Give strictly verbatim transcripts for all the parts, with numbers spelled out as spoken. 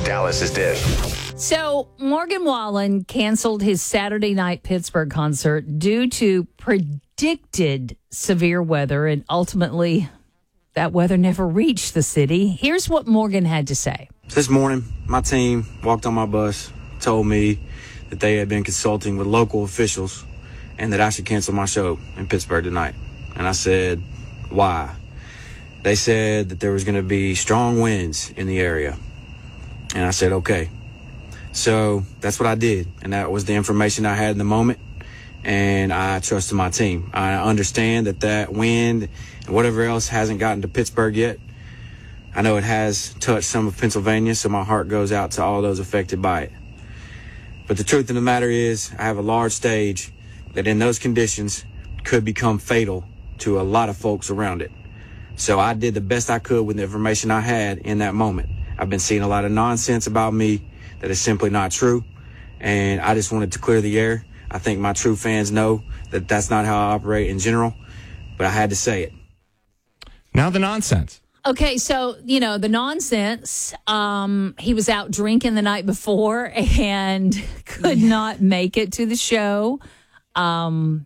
Dallas's Dish. So Morgan Wallen canceled his Saturday night Pittsburgh concert due to predicted severe weather, and ultimately that weather never reached the city. Here's what Morgan had to say. This morning, my team walked on my bus, told me that they had been consulting with local officials and that I should cancel my show in Pittsburgh tonight. And I said, why? They said that there was going to be strong winds in the area. And I said, okay. So that's what I did. And that was the information I had in the moment. And I trusted my team. I understand that that wind and whatever else hasn't gotten to Pittsburgh yet. I know it has touched some of Pennsylvania, so my heart goes out to all those affected by it. But the truth of the matter is, I have a large stage that in those conditions could become fatal to a lot of folks around it. So I did the best I could with the information I had in that moment. I've been seeing a lot of nonsense about me that is simply not true, and I just wanted to clear the air. I think my true fans know that that's not how I operate in general, but I had to say it. Now the nonsense. Okay, so, you know, the nonsense, um, he was out drinking the night before and could not make it to the show. Um,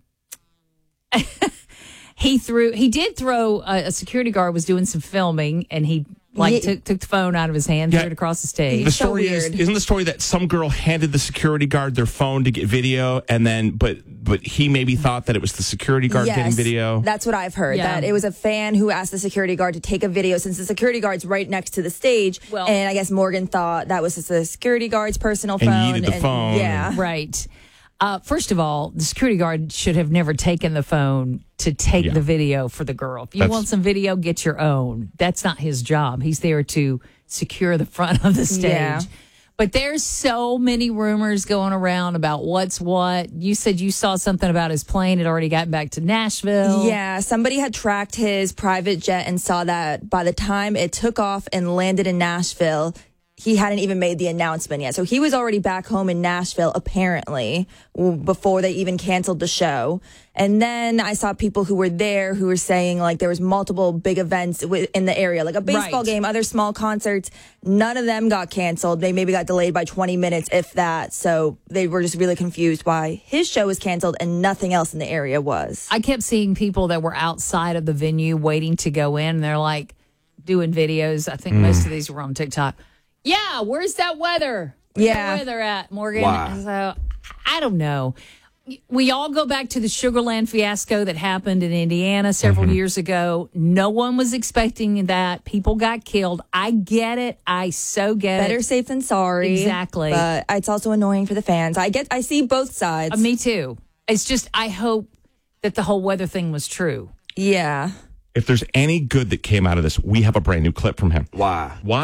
he threw, he did throw, a, a security guard was doing some filming, and he like Yeah. took, took the phone out of his hand, Yeah. threw it across the stage. The so story is, weird. isn't the story that some girl handed the security guard their phone to get video, and then, but but he maybe thought that it was the security guard Yes, getting video? That's what I've heard. Yeah. That it was a fan who asked the security guard to take a video since the security guard's right next to the stage. Well- and I guess Morgan thought that was just the security guard's personal And phone. yeeted the phone. Yeah. Right. Uh, first of all, the security guard should have never taken the phone to take Yeah. the video for the girl. If you That's- want some video, get your own. That's not his job. He's there to secure the front of the stage. Yeah. But there's so many rumors going around about what's what. You said you saw something about his plane had already gotten back to Nashville. Yeah, somebody had tracked his private jet and saw that by the time it took off and landed in Nashville, he hadn't even made the announcement yet. So he was already back home in Nashville, apparently, w- before they even canceled the show. And then I saw people who were there who were saying, like, there was multiple big events wi- in the area, like a baseball Right. game, other small concerts. None of them got canceled. They maybe got delayed by twenty minutes, if that. So they were just really confused why his show was canceled and nothing else in the area was. I kept seeing people that were outside of the venue waiting to go in. And they're like doing videos. I think most of these were on TikTok. Yeah, where's that weather? Where's Yeah. that weather at, Morgan? Why? So I don't know. We all go back to the Sugarland fiasco that happened in Indiana several years ago. No one was expecting that. People got killed. I get it. I so get Better it. safe than sorry. Exactly. But it's also annoying for the fans. I get, I see both sides. Uh, me too. It's just I hope that the whole weather thing was true. yeah. If there's any good that came out of this, we have a brand new clip from him. Why? Why?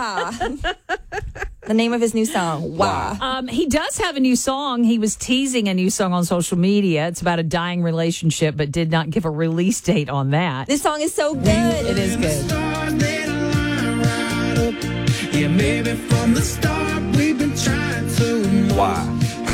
The name of his new song. Wow. Um, he does have a new song. He was teasing a new song on social media. It's about a dying relationship, but did not give a release date on that. This song is so good. It is good. Yeah, maybe from the start we've been trying to. Why?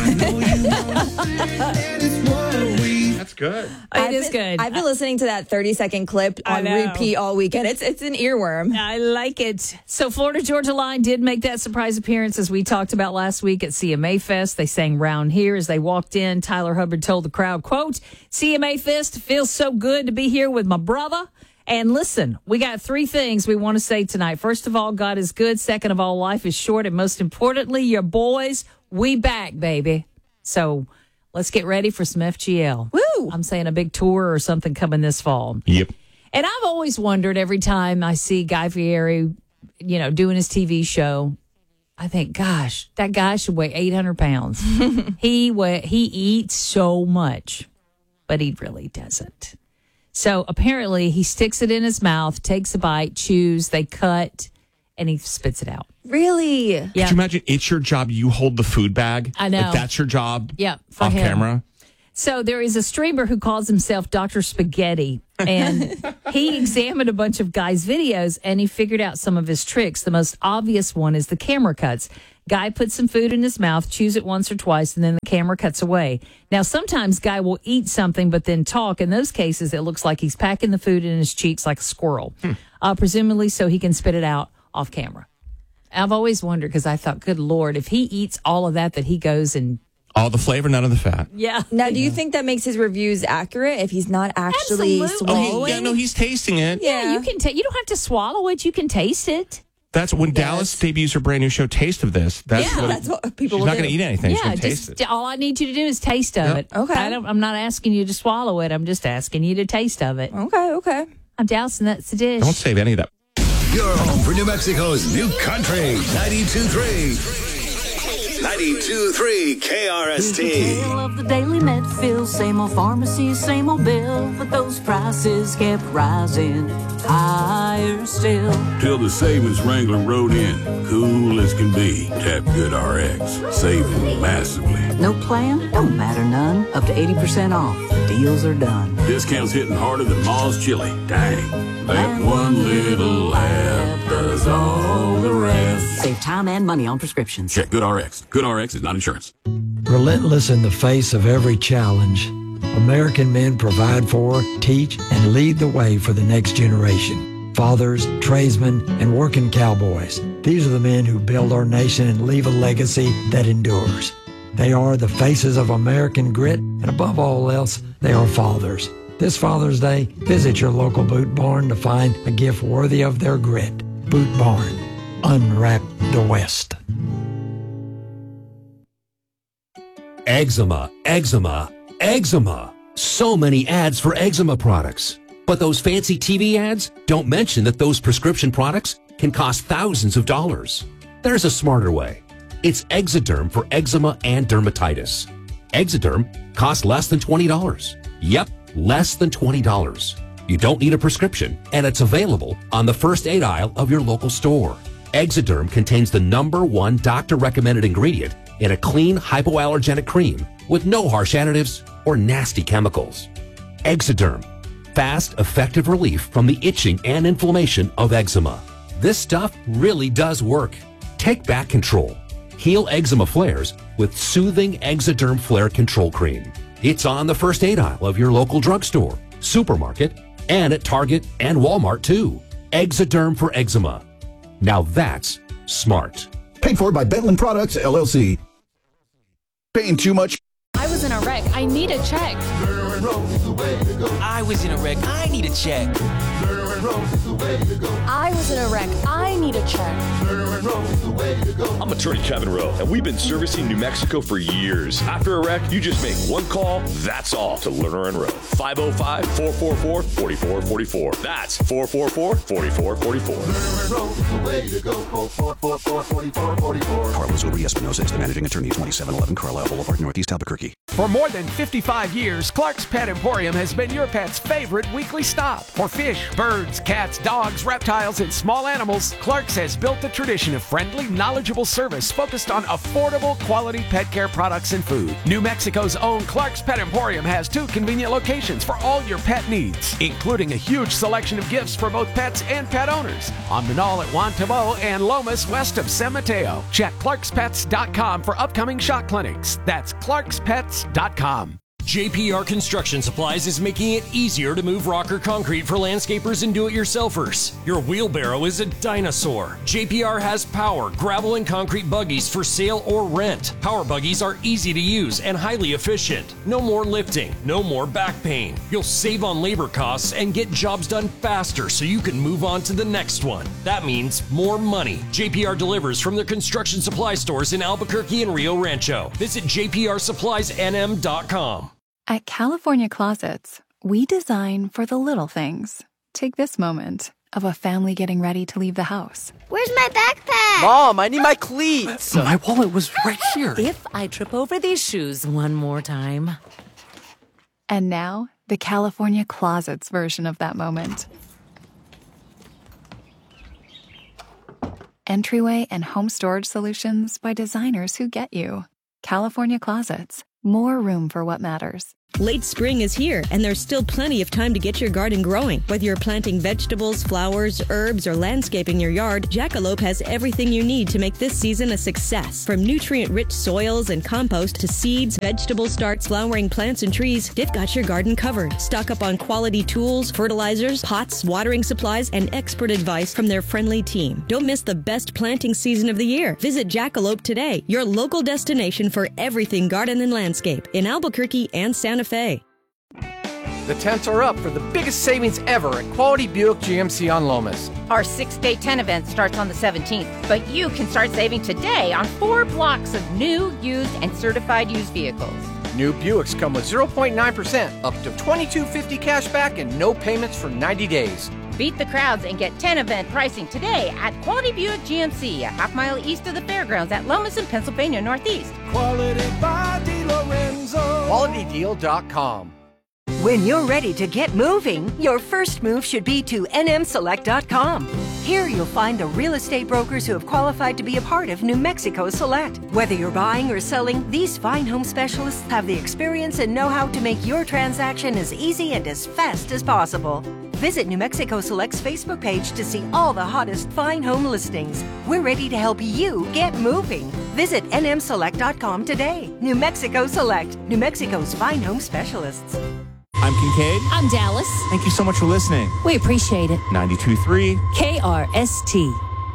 That's good. It I've is been- good. I've been listening to that thirty second clip I on know. repeat all weekend. It's it's an earworm. I like it. So Florida Georgia Line did make that surprise appearance as we talked about last week at C M A Fest. They sang "Round Here" as they walked in. Tyler Hubbard told the crowd, quote, "C M A Fest feels so good to be here with my brother. And listen, we got three things we want to say tonight. First of all, God is good. Second of all, life is short. And most importantly, your boys, we back, baby." So let's get ready for some F G L. Woo! I'm saying a big tour or something coming this fall. Yep. And I've always wondered every time I see Guy Fieri, you know, doing his T V show, I think, gosh, that guy should weigh eight hundred pounds. he wa- he eats so much, but he really doesn't. So apparently he sticks it in his mouth, takes a bite, chews, they cut, and he spits it out. Really? Yeah. Could you imagine it's your job, you hold the food bag? I know. Like that's your job Yeah, for off him. camera? So there is a streamer who calls himself Doctor Spaghetti, and he examined a bunch of Guy's videos, and he figured out some of his tricks. The most obvious one is the camera cuts. Guy puts some food in his mouth, chews it once or twice, and then the camera cuts away. Now, sometimes Guy will eat something but then talk. In those cases, it looks like he's packing the food in his cheeks like a squirrel, uh, presumably so he can spit it out off camera. I've always wondered because I thought, good Lord, if he eats all of that, that he goes and All the flavor, none of the fat. yeah. Now, do you think that makes his reviews accurate if he's not actually Absolutely. swallowing? Oh, he, yeah, no, he's tasting it. Yeah, you can. Ta- you don't have to swallow it. You can taste it. That's when Dallas debuts her brand new show, Taste of This. That's Yeah, what that's what people She's will not do. going to eat anything. She's Yeah, going to taste just it. all I need you to do is taste of Yep. it. Okay. I don't, I'm not asking you to swallow it. I'm just asking you to taste of it. Okay, okay. I'm dousing that's the dish. Don't save any of that. Your home for New Mexico's new country, ninety-two point three. ninety-two point three K R S T. Tale of the daily Medfield, same old pharmacy, same old bill, but those prices kept rising higher still. Till the savings Wrangler rode in, cool as can be. Tap GoodRx, saving massively. No plan? Don't matter none. Up to eighty percent off. The deals are done. Discounts hitting harder than Ma's chili. Dang, that one little laugh does all the rest. Save time and money on prescriptions. Check GoodRx. GoodRx is not insurance. Relentless in the face of every challenge, American men provide for, teach, and lead the way for the next generation. Fathers, tradesmen, and working cowboys. These are the men who build our nation and leave a legacy that endures. They are the faces of American grit, and above all else, they are fathers. This Father's Day, visit your local Boot Barn to find a gift worthy of their grit. Boot Barn. Unwrap the West. Eczema, eczema, eczema. So many ads for eczema products. But those fancy T V ads don't mention that those prescription products can cost thousands of dollars. There's a smarter way. It's Exoderm for eczema and dermatitis. Exoderm costs less than twenty dollars. Yep, less than twenty dollars. You don't need a prescription, and it's available on the first aid aisle of your local store. Exoderm contains the number one doctor-recommended ingredient in a clean hypoallergenic cream with no harsh additives or nasty chemicals. Exoderm, fast, effective relief from the itching and inflammation of eczema. This stuff really does work. Take back control. Heal eczema flares with soothing Exoderm Flare Control Cream. It's on the first aid aisle of your local drugstore, supermarket, and at Target and Walmart too. Exoderm for eczema. Now that's smart. Paid for by Bentland Products, L L C. Paying too much? I was in a wreck. I need a check. I was in a wreck. I need a check. I was in a wreck. I need a check. I'm attorney Kevin Rowe, and we've been servicing New Mexico for years. After a wreck, you just make one call, that's all, to Lerner and Rowe. five oh five, four four four, four four four four. That's four four four, four four four four. Carlos Uri Espinosa is the managing attorney, twenty-seven eleven Carlisle Boulevard, Northeast Albuquerque. For more than fifty-five years, Clark's Pet Emporium has been your pet's favorite weekly stop. For fish, birds, cats, dogs, reptiles, and small animals, Clark's has built the tradition of friendly, knowledgeable service focused on affordable, quality pet care products and food. New Mexico's own Clark's Pet Emporium has two convenient locations for all your pet needs, including a huge selection of gifts for both pets and pet owners. On Manal at Juan Tabo and Lomas west of San Mateo. Check clarks pets dot com for upcoming shot clinics. That's clarks pets dot com. J P R Construction Supplies is making it easier to move rock or concrete for landscapers and do-it-yourselfers. Your wheelbarrow is a dinosaur. J P R has power, gravel, and concrete buggies for sale or rent. Power buggies are easy to use and highly efficient. No more lifting, no more back pain. You'll save on labor costs and get jobs done faster so you can move on to the next one. That means more money. J P R delivers from their construction supply stores in Albuquerque and Rio Rancho. Visit j p r supplies n m dot com. At California Closets, we design for the little things. Take this moment of a family getting ready to leave the house. Where's my backpack? Mom, I need my cleats. My wallet was right here. If I trip over these shoes one more time. And now, the California Closets version of that moment. Entryway and home storage solutions by designers who get you. California Closets. More room for what matters. Late spring is here, and there's still plenty of time to get your garden growing. Whether you're planting vegetables, flowers, herbs, or landscaping your yard, Jackalope has everything you need to make this season a success. From nutrient-rich soils and compost to seeds, vegetable starts, flowering plants, and trees, they've got your garden covered. Stock up on quality tools, fertilizers, pots, watering supplies, and expert advice from their friendly team. Don't miss the best planting season of the year. Visit Jackalope today, your local destination for everything garden and landscape in Albuquerque and Santa Fe. The tents are up for the biggest savings ever at Quality Buick G M C on Lomas. Our six-day tent event starts on the seventeenth, but you can start saving today on four blocks of new, used, and certified used vehicles. New Buicks come with zero point nine percent, up to twenty-two fifty cash back, and no payments for ninety days. Beat the crowds and get tent event pricing today at Quality Buick G M C, a half mile east of the fairgrounds at Lomas in Pennsylvania Northeast. Quality by DeLorenzo. Quality Deal dot com. When you're ready to get moving, your first move should be to N M Select dot com. Here you'll find the real estate brokers who have qualified to be a part of New Mexico Select. Whether you're buying or selling, these fine home specialists have the experience and know-how to make your transaction as easy and as fast as possible. Visit New Mexico Select's Facebook page to see all the hottest fine home listings. We're ready to help you get moving. Visit N M Select dot com today. New Mexico Select, New Mexico's fine home specialists. I'm Kincaid. I'm Dallas. Thank you so much for listening. We appreciate it. ninety-two point three K R S T.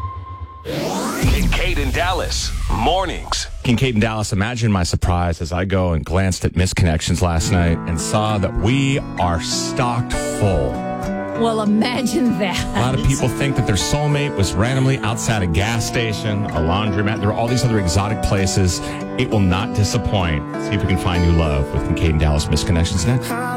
Kincaid and Dallas, mornings. Kincaid and Dallas, imagine my surprise as I go and glanced at Misconnections last night and saw that we are stocked full. Well, imagine that. A lot of people think that their soulmate was randomly outside a gas station, a laundromat. There are all these other exotic places. It will not disappoint. See if we can find new love with Kincaid and Dallas Misconnections next.